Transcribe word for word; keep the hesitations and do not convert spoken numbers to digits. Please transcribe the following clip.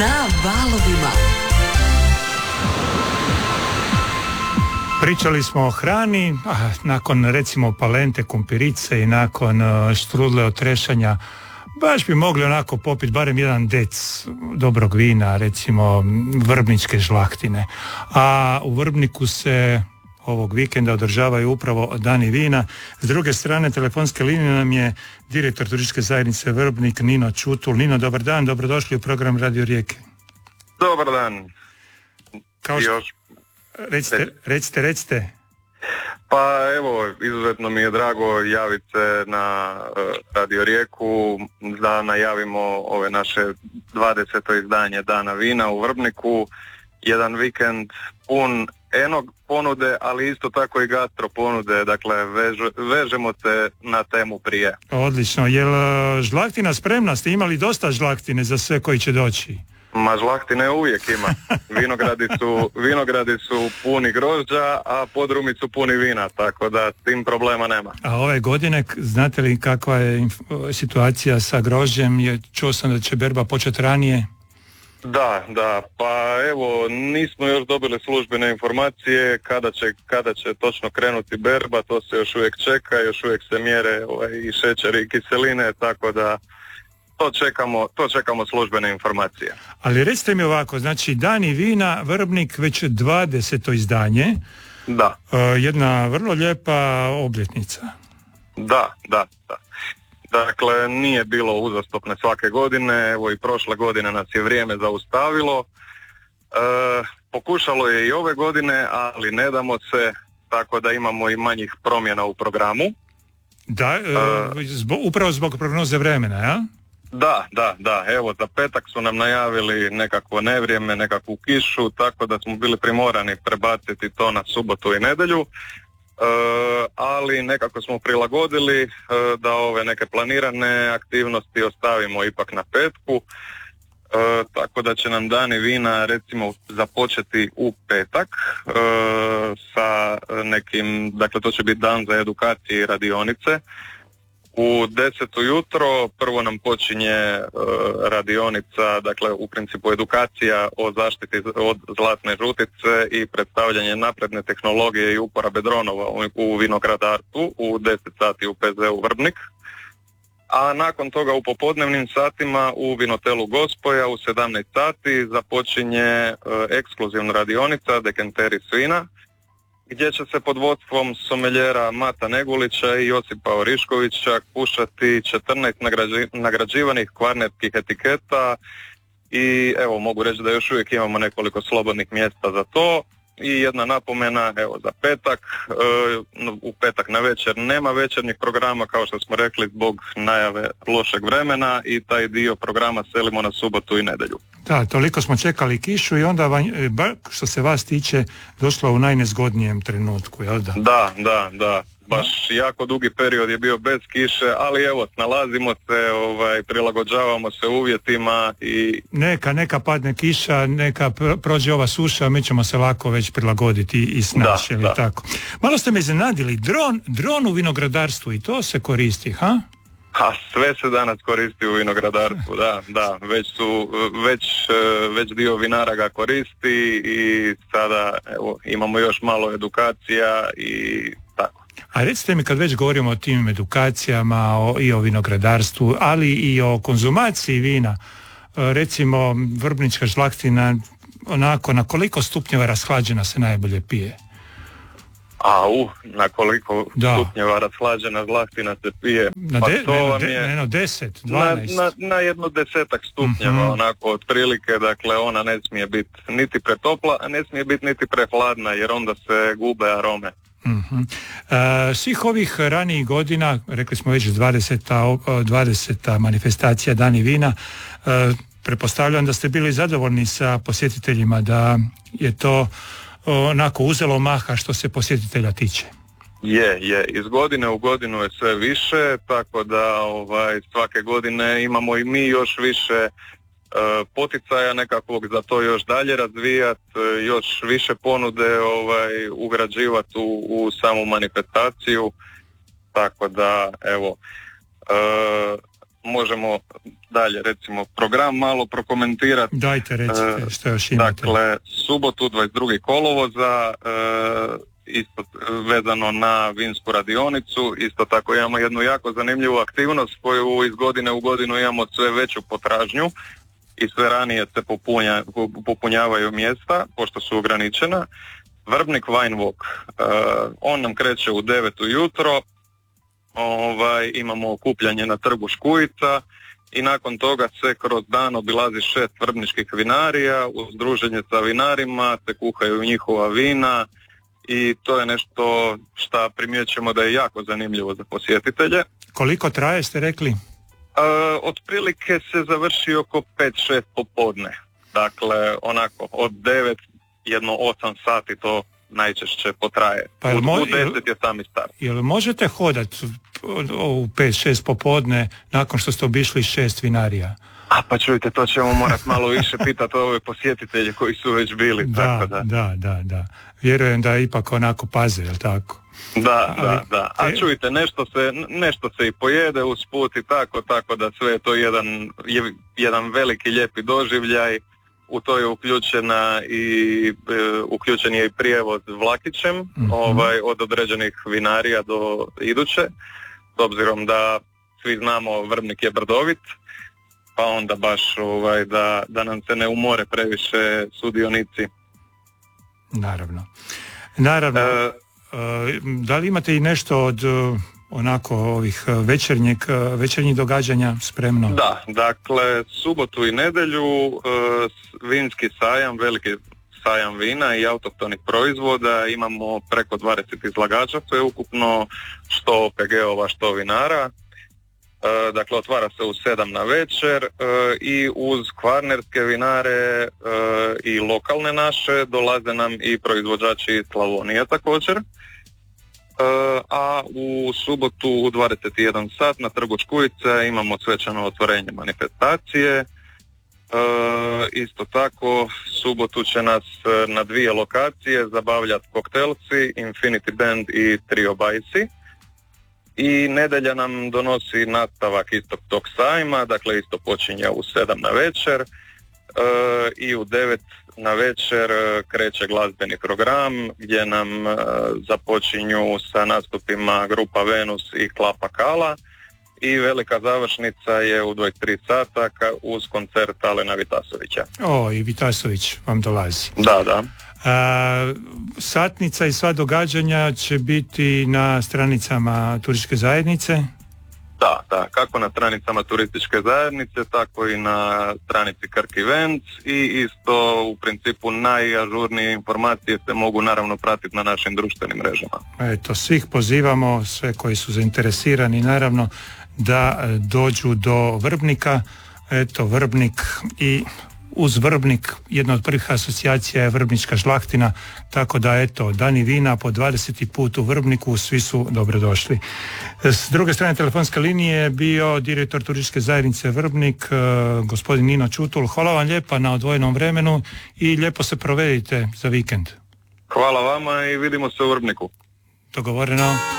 Na valovima. Pričali smo o hrani, a nakon recimo palente, kumpirice i nakon štrudle od trešanja, baš bi mogli onako popiti barem jedan dec dobrog vina, recimo vrbničke žlahtine. A u Vrbniku se ovog vikenda održavaju upravo dani vina. S druge strane telefonske linije nam je direktor turističke zajednice Vrbnik Nino Čutul. Nino, dobar dan, dobrodošli u program Radio Rijeke. Dobar dan. Kao što... Recite, recite, recite. Pa evo, izuzetno mi je drago javiti se na uh, Radio Rijeku da najavimo ove naše dvadeseto izdanje Dana vina u Vrbniku. Jedan vikend pun enog ponude, ali isto tako i gastro ponude, dakle vež, vežemo se na temu prije. Odlično, jel žlahtina spremna? Ste imali dosta žlahtine za sve koji će doći? Ma žlahtine uvijek ima. Vinogradi su, vinogradi su puni grožđa, a podrumi su puni vina, tako da s tim problema nema. A ove godine, znate li kakva je inf- situacija sa grožđem? Je, čuo sam da će berba početi ranije. Da, da, pa evo, nismo još dobili službene informacije kada će, kada će točno krenuti berba, to se još uvijek čeka, još uvijek se mjere ovaj, i šećer i kiseline, tako da to čekamo, to čekamo službene informacije. Ali recite mi ovako, znači Dani vina, Vrbnik, već dvadeseto izdanje. Da. Uh, jedna vrlo lijepa obljetnica. Da, da, da. Dakle, nije bilo uzastopne svake godine, evo i prošle godine nas je vrijeme zaustavilo. E, pokušalo je i ove godine, ali ne damo se, tako da imamo i manjih promjena u programu. Da, e, zbog, upravo zbog prognoze vremena, ja? Da, da, da, evo za petak su nam najavili nekakvo nevrijeme, nekakvu kišu, tako da smo bili primorani prebaciti to na subotu i nedjelju. Uh, ali nekako smo prilagodili uh, da ove neke planirane aktivnosti ostavimo ipak na petku, uh, tako da će nam Dani vina recimo započeti u petak uh, sa nekim, dakle to će biti dan za edukacije i radionice. U deset ujutro prvo nam počinje uh, radionica, dakle u principu edukacija o zaštiti od zlatne žutice i predstavljanje napredne tehnologije i uporabe dronova u, u vinogradarstvu u deset sati u P Z U Vrbnik. A nakon toga u popodnevnim satima u vinotelu Gospoja u sedamnaest sati započinje uh, ekskluzivna radionica Dekenteri s vina, gdje će se pod vodstvom someljera Mata Negulića i Josipa Oriškovića kušati četrnaest nagrađi, nagrađivanih kvarnerskih etiketa i evo mogu reći da još uvijek imamo nekoliko slobodnih mjesta za to. I jedna napomena, evo za petak, e, u petak na večer nema večernjih programa kao što smo rekli zbog najave lošeg vremena i taj dio programa selimo na subotu i nedjelju. Da, toliko smo čekali kišu i onda vam, što se vas tiče, došlo u najnezgodnijem trenutku, jel da? Da, da, da. Baš jako dugi period je bio bez kiše, ali evo, nalazimo se, ovaj, prilagođavamo se uvjetima i... Neka, neka padne kiša, neka prođe ova suša, mi ćemo se lako već prilagoditi i snaći, ili tako. Malo ste me iznenadili, dron, dron u vinogradarstvu i to se koristi, ha? A sve se danas koristi u vinogradarstvu, da, da, već su, već, već dio vinara ga koristi i sada, evo, imamo još malo edukacija i tako. A recite mi, kad već govorimo o tim edukacijama o, i o vinogradarstvu, ali i o konzumaciji vina, recimo vrbnička žlahtina, onako na koliko stupnjeva rashlađena se najbolje pije? A u, na koliko da. stupnjeva rashlađena žlahtina se pije? Na, pa de, to ne, vam de, je... ne, no, deset, dvanaest. Na, na, na jedno desetak stupnjeva, mm-hmm. onako otprilike, dakle ona ne smije biti niti pretopla, a ne smije biti niti prehladna, jer onda se gube arome. Mm-hmm. Uh, svih ovih ranijih godina, rekli smo već dvadeseta, dvadeseta manifestacija Dani vina, uh, pretpostavljam da ste bili zadovoljni sa posjetiteljima, da je to onako uzelo maha što se posjetitelja tiče. Je, je. Iz godine u godinu je sve više, tako da ovaj, svake godine imamo i mi još više uh, poticaja nekakvog za to još dalje razvijati, uh, još više ponude ovaj, ugrađivati u, u samu manifestaciju, tako da evo uh, možemo dalje, recimo, program malo prokomentirati. Dajte, recite što još imate. Dakle, subotu dvadeset drugog kolovoza, e, isto vezano na vinsku radionicu, isto tako imamo jednu jako zanimljivu aktivnost koju iz godine u godinu imamo sve veću potražnju i sve ranije se popunja, popunjavaju mjesta, pošto su ograničena. Vrbnik Wine Walk, uh, on nam kreće u devet ujutro, ovaj, imamo okupljanje na trgu Škujica i nakon toga se kroz dan obilazi šest vrbničkih vinarija, uz druženje sa vinarima se kuhaju njihova vina i to je nešto što primjećujemo da je jako zanimljivo za posjetitelje. Koliko traje, ste rekli? Uh, otprilike se završi oko pet šest popodne. Dakle, onako, od devet, jedno osam sati to najčešće potraje. Pa jel mo- u deset je sami start. Jel možete hodati u pet šest popodne nakon što ste obišli šest vinarija? A pa čujte, to ćemo morati malo više pitati ove posjetitelje koji su već bili. Da, tako da. da, da, da. Vjerujem da ipak onako paze, jel tako? Da, Ali, da, da. A čujte, nešto se, nešto se i pojede uz put i tako, tako da sve je to jedan, je, jedan veliki lijepi doživljaj. U to je uključena i, e, uključen je i prijevoz vlakićem, mm-hmm. ovaj, od određenih vinarija do iduće, s obzirom da svi znamo Vrbnik je brdovit, pa onda baš ovaj, da, da nam se ne umore previše sudionici. Naravno. Naravno. E, da li imate i nešto od onako ovih večernjeg, večernjih događanja spremno? Da, dakle, subotu i nedjelju vinski sajam, veliki sajam vina i autohtonih proizvoda, imamo preko dvadeset izlagača, to je ukupno što O P G-ova, što vinara. Dakle, otvara se u sedam na večer i uz kvarnerske vinare i lokalne naše dolaze nam i proizvođači iz Slavonije također. A u subotu u dvadeset jedan sat na trgu Škujice imamo svečano otvorenje manifestacije. Isto tako, subotu će nas na dvije lokacije zabavljati koktelci, Infinity Band i Trio Bajsi. I nedjelja nam donosi nastavak istog tog sajma, dakle isto počinje u sedam na večer e, i u devet na večer kreće glazbeni program gdje nam e, započinju sa nastupima grupa Venus i Klapa Kala i velika završnica je u dvadeset tri sata uz koncert Alena Vitasovića. O, i Vitasović vam dolazi. Da, da. A, satnica i sva događanja će biti na stranicama turističke zajednice? Da, da, kako na stranicama turističke zajednice, tako i na stranici Krk Events i isto u principu najažurnije informacije se mogu naravno pratiti na našim društvenim mrežama. Eto, svih pozivamo, sve koji su zainteresirani naravno da dođu do Vrbnika. Eto, Vrbnik i uz Vrbnik, jedna od prvih asocijacija je Vrbnička žlahtina, tako da eto, dani vina po dvadeseti put u Vrbniku, svi su dobrodošli. S druge strane telefonske linije je bio direktor turističke zajednice Vrbnik, gospodin Nino Čutul. Hvala vam lijepa na odvojenom vremenu i lijepo se provedite za vikend. Hvala vama i vidimo se u Vrbniku. Dogovoreno.